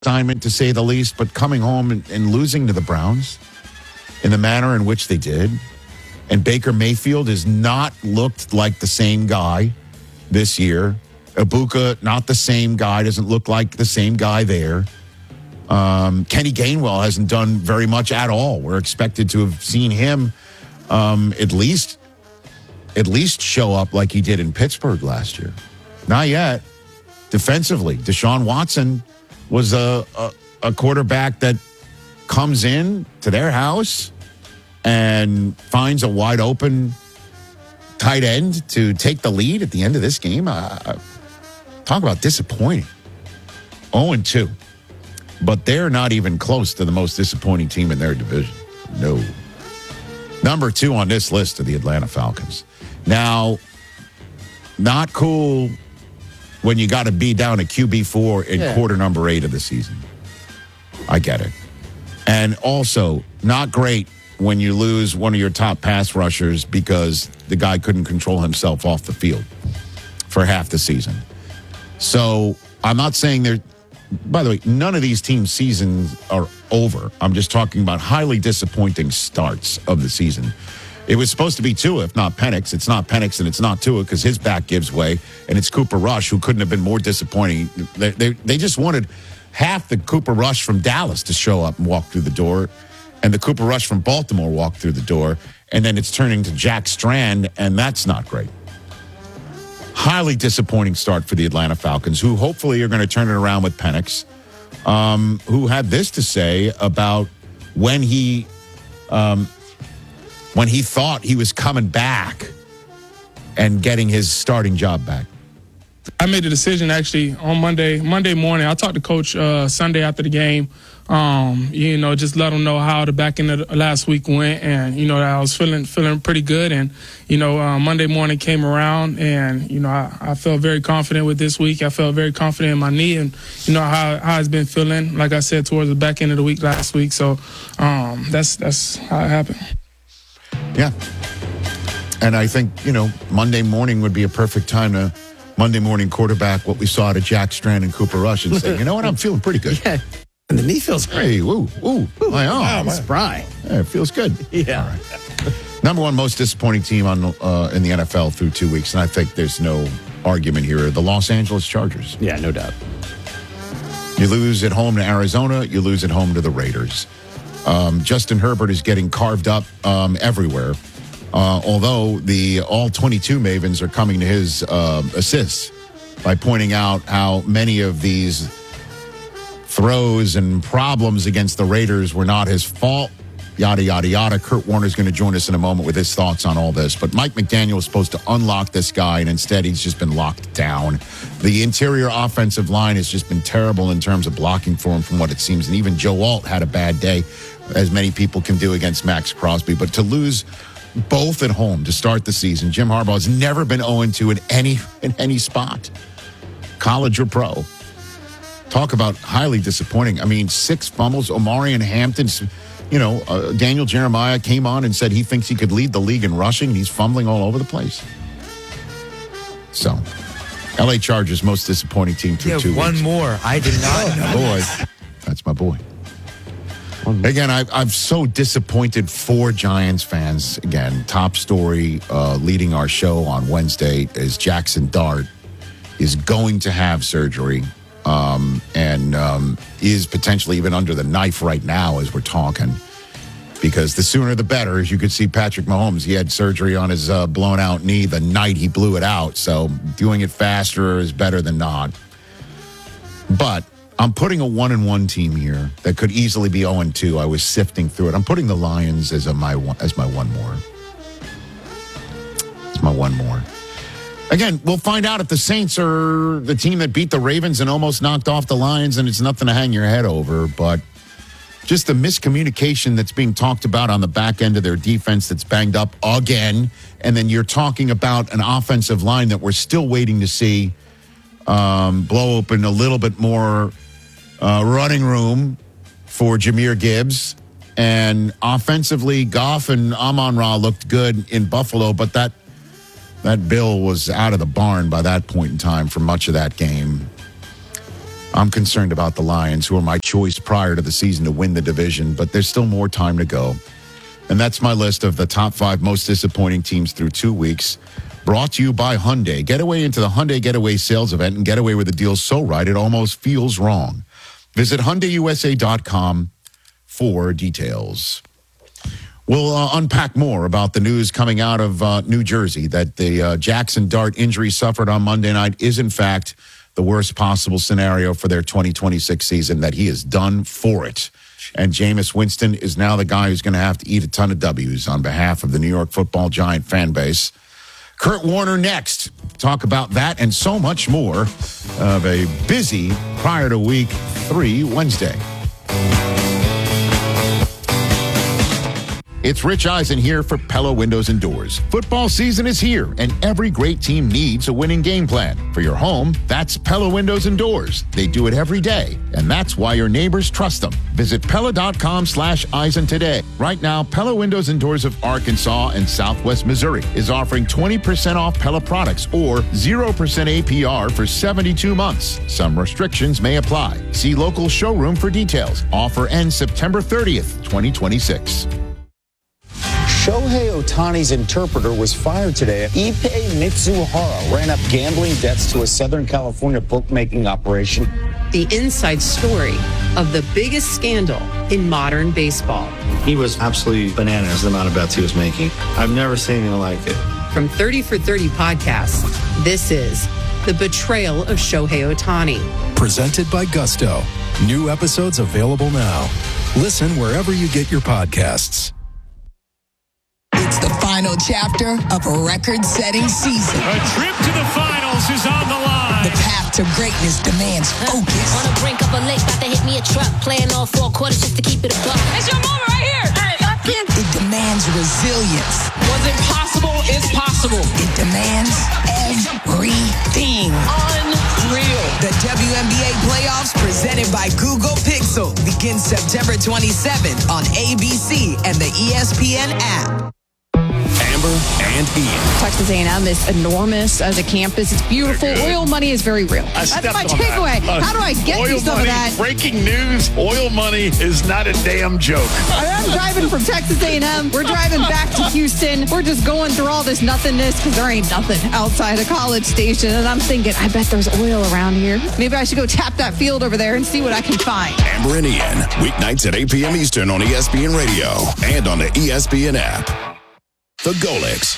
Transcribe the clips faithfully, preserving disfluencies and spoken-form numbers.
assignment, to say the least, but coming home and, and losing to the Browns in the manner in which they did. And Baker Mayfield has not looked like the same guy this year. Ibuka, not the same guy, doesn't look like the same guy there. Um, Kenny Gainwell hasn't done very much at all. We're expected to have seen him um, at least at least show up like he did in Pittsburgh last year. Not yet. Defensively, Deshaun Watson was a, a, a quarterback that comes in to their house and finds a wide open tight end to take the lead at the end of this game. Uh, talk about disappointing. oh and two. But they're not even close to the most disappointing team in their division. No. Number two on this list are the Atlanta Falcons. Now, not cool when you got to be down at Q B four in yeah. quarter number eight of the season. I get it. And also, not great when you lose one of your top pass rushers because the guy couldn't control himself off the field for half the season. So, I'm not saying they're... By the way, none of these teams' seasons are over. I'm just talking about highly disappointing starts of the season. It was supposed to be Tua, if not Penix. It's not Penix and it's not Tua because his back gives way. And it's Cooper Rush, who couldn't have been more disappointing. They, they, they just wanted half the Cooper Rush from Dallas to show up and walk through the door. And the Cooper Rush from Baltimore walk through the door. And then it's turning to Jack Strand, and that's not great. Highly disappointing start for the Atlanta Falcons, who hopefully are going to turn it around with Penix, um, who had this to say about when he um, when he thought he was coming back and getting his starting job back. I made a decision actually on Monday Monday morning. I talked to Coach uh, Sunday after the game. Um, you know, just let them know how the back end of the last week went, and you know that I was feeling feeling pretty good. And you know, uh, Monday morning came around, and you know I, I felt very confident with this week. I felt very confident in my knee, and you know how how it's been feeling. Like I said, towards the back end of the week last week. So um, that's that's how it happened. Yeah, and I think you know Monday morning would be a perfect time to Monday morning quarterback what we saw out of Jack Strand and Cooper Rush and say, you know what, I'm feeling pretty good. Yeah. And the knee feels great. Hey, woo, woo, my arm. Wow, my spry. Yeah, it feels good. Yeah. All right. Number one most disappointing team on uh, in the N F L through two weeks, and I think there's no argument here, the Los Angeles Chargers. Yeah, no doubt. You lose at home to Arizona, you lose at home to the Raiders. Um, Justin Herbert is getting carved up um, everywhere, uh, although the all twenty-two Mavens are coming to his uh, assists by pointing out how many of these throws and problems against the Raiders were not his fault, yada, yada, yada. Kurt Warner's going to join us in a moment with his thoughts on all this. But Mike McDaniel was supposed to unlock this guy, and instead he's just been locked down. The interior offensive line has just been terrible in terms of blocking for him from what it seems. And even Joe Alt had a bad day, as many people can do against Max Crosby. But to lose both at home to start the season, Jim Harbaugh has never been oh and two in any, in any spot, college or pro. Talk about highly disappointing. I mean, six fumbles. Omarion Hampton, you know, uh, Daniel Jeremiah came on and said he thinks he could lead the league in rushing. And he's fumbling all over the place. So, L A Chargers, most disappointing team through yeah, two one weeks. more. I did not know. Boy, that's my boy. Again, I, I'm so disappointed for Giants fans. Again, top story uh, leading our show on Wednesday is Jackson Dart is going to have surgery. Um, and um, is potentially even under the knife right now as we're talking, because the sooner the better. As you could see, Patrick Mahomes, he had surgery on his uh, blown out knee the night he blew it out, so doing it faster is better than not. But I'm putting a one and one team here that could easily be oh and two. I was sifting through it. I'm putting the Lions as a my one, as my one more. It's my one more. Again, we'll find out if the Saints are the team that beat the Ravens and almost knocked off the Lions, and it's nothing to hang your head over. But just the miscommunication that's being talked about on the back end of their defense that's banged up again. And then you're talking about an offensive line that we're still waiting to see um, blow open a little bit more uh, running room for Jahmyr Gibbs. And offensively, Goff and Amon-Ra looked good in Buffalo, but that That Bill was out of the barn by that point in time for much of that game. I'm concerned about the Lions, who are my choice prior to the season to win the division, but there's still more time to go. And that's my list of the top five most disappointing teams through two weeks. Brought to you by Hyundai. Get away into the Hyundai Getaway sales event and get away with a deal so right it almost feels wrong. Visit Hyundai U S A dot com for details. We'll uh, unpack more about the news coming out of uh, New Jersey that the uh, Jackson Dart injury suffered on Monday night is, in fact, the worst possible scenario for their twenty twenty-six season, that he is done for it. And Jameis Winston is now the guy who's going to have to eat a ton of W's on behalf of the New York Football Giant fan base. Kurt Warner next. Talk about that and so much more of a busy prior to week three Wednesday. It's Rich Eisen here for Pella Windows and Doors. Football season is here, and every great team needs a winning game plan. For your home, that's Pella Windows and Doors. They do it every day, and that's why your neighbors trust them. Visit Pella.com slash Eisen today. Right now, Pella Windows and Doors of Arkansas and Southwest Missouri is offering twenty percent off Pella products or zero percent A P R for seventy-two months. Some restrictions may apply. See local showroom for details. Offer ends September thirtieth, twenty twenty-six. Shohei Ohtani's interpreter was fired today. Ippei Mitsuhara ran up gambling debts to a Southern California bookmaking operation. The inside story of the biggest scandal in modern baseball. He was absolutely bananas, the amount of bets he was making. I've never seen anything like it. From thirty for thirty podcasts, this is The Betrayal of Shohei Ohtani. Presented by Gusto. New episodes available now. Listen wherever you get your podcasts. It's the final chapter of a record-setting season. A trip to the finals is on the line. The path to greatness demands focus. On the brink of a lake, about to hit me a truck. Playing all four quarters just to keep it a buck. It's your moment right here. Hey, up in. It demands resilience. What's impossible is possible. It demands everything. Unreal. The W N B A playoffs presented by Google Pixel begins September twenty-seventh on A B C and the E S P N app. Amber and Ian. Texas A and M is enormous as a campus. It's beautiful. Oil money is very real. I That's my on takeaway. that. How do I get oil you some money, of that? Breaking news, oil money is not a damn joke. I'm driving from Texas A and M. We're driving back to Houston. We're just going through all this nothingness because there ain't nothing outside a College Station. And I'm thinking, I bet there's oil around here. Maybe I should go tap that field over there and see what I can find. Amber and Ian, weeknights at eight p.m. Eastern on E S P N Radio and on the E S P N app. The Golix.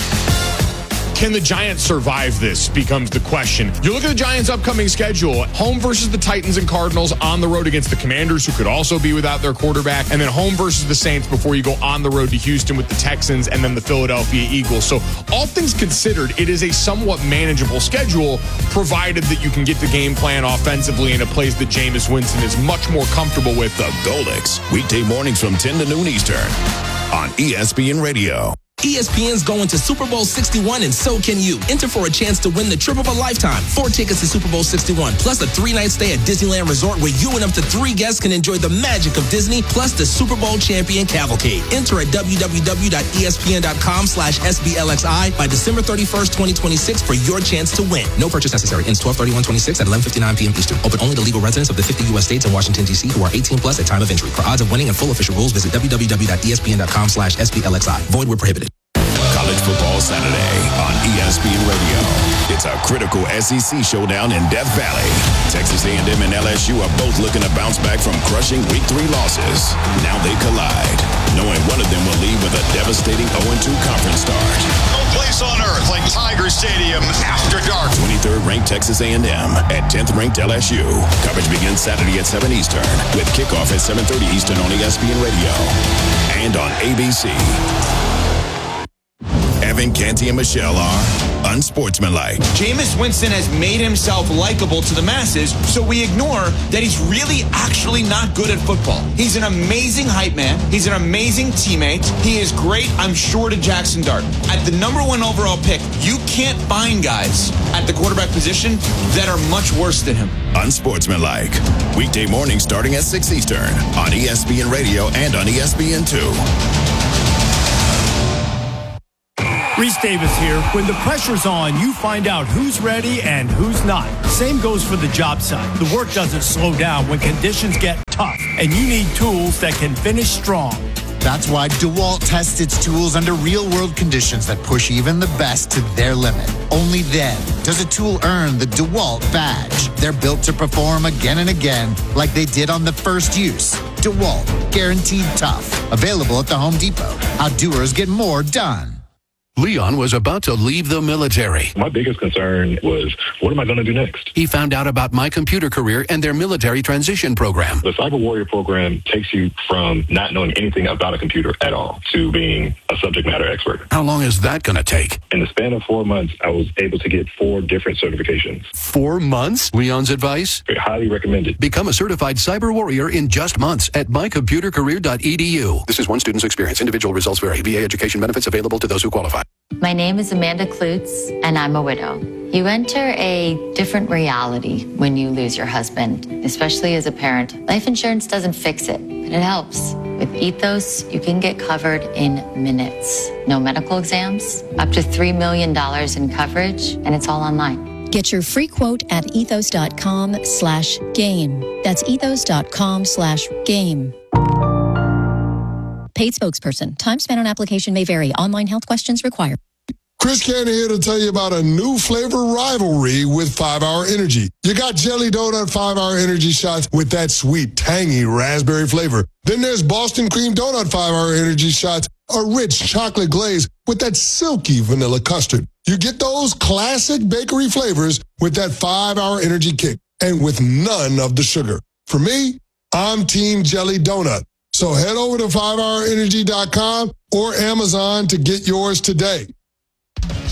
Can the Giants survive this becomes the question. You look at the Giants' upcoming schedule, home versus the Titans and Cardinals, on the road against the Commanders, who could also be without their quarterback, and then home versus the Saints before you go on the road to Houston with the Texans and then the Philadelphia Eagles. So all things considered, it is a somewhat manageable schedule, provided that you can get the game plan offensively in a place that Jameis Winston is much more comfortable with. The Golix, weekday mornings from ten to noon Eastern on E S P N Radio. E S P N's going to Super Bowl sixty-one, and so can you. Enter for a chance to win the trip of a lifetime. Four tickets to Super Bowl sixty-one, plus a three-night stay at Disneyland Resort where you and up to three guests can enjoy the magic of Disney, plus the Super Bowl champion cavalcade. Enter at www.espn.com slash SBLXI by December thirty-first, twenty twenty-six for your chance to win. No purchase necessary. Ends twelve thirty-one twenty-six at eleven fifty-nine p.m. Eastern. Open only to legal residents of the fifty U S states and Washington, D C who are eighteen plus at time of entry. For odds of winning and full official rules, visit www.espn.com slash SBLXI. Void where prohibited. College Football Saturday on E S P N Radio. It's a critical S E C showdown in Death Valley. Texas A and M and L S U are both looking to bounce back from crushing week three losses. Now they collide, knowing one of them will leave with a devastating oh and two conference start. No place on earth like Tiger Stadium after dark. twenty-third ranked Texas A and M at tenth ranked L S U. Coverage begins Saturday at seven Eastern with kickoff at seven thirty Eastern on E S P N Radio and on A B C. Evan, Canty, and Michelle are unsportsmanlike. Jameis Winston has made himself likable to the masses, so we ignore that he's really actually not good at football. He's an amazing hype man. He's an amazing teammate. He is great, I'm sure, to Jackson Dart. At the number one overall pick, you can't find guys at the quarterback position that are much worse than him. Unsportsmanlike. Weekday morning starting at six Eastern on E S P N Radio and on E S P N two. Reese Davis here. When the pressure's on, you find out who's ready and who's not. Same goes for the job site. The work doesn't slow down when conditions get tough, and you need tools that can finish strong. That's why DeWalt tests its tools under real-world conditions that push even the best to their limit. Only then does a tool earn the DeWalt badge. They're built to perform again and again like they did on the first use. DeWalt, guaranteed tough. Available at the Home Depot. How doers get more done. Leon was about to leave the military. My biggest concern was, what am I going to do next? He found out about My Computer Career and their military transition program. The Cyber Warrior program takes you from not knowing anything about a computer at all to being a subject matter expert. How long is that going to take? In the span of four months, I was able to get four different certifications. Four months? Leon's advice? I highly recommend it. Become a certified cyber warrior in just months at my computer career dot e d u. This is one student's experience. Individual results vary. V A education benefits available to those who qualify. My name is Amanda Klutz, and I'm a widow. You enter a different reality when you lose your husband, especially as a parent. Life insurance doesn't fix it, but it helps. With Ethos, you can get covered in minutes. No medical exams, up to three million dollars in coverage, and it's all online. Get your free quote at ethos.com slash game. That's ethos.com slash game. Paid spokesperson. Time spent on application may vary. Online health questions required. Chris Cannon here to tell you about a new flavor rivalry with five hour Energy. You got Jelly Donut five hour Energy shots with that sweet, tangy raspberry flavor. Then there's Boston Cream Donut five hour Energy shots, a rich chocolate glaze with that silky vanilla custard. You get those classic bakery flavors with that five hour Energy kick and with none of the sugar. For me, I'm Team Jelly Donut. So head over to five hour energy dot com or Amazon to get yours today.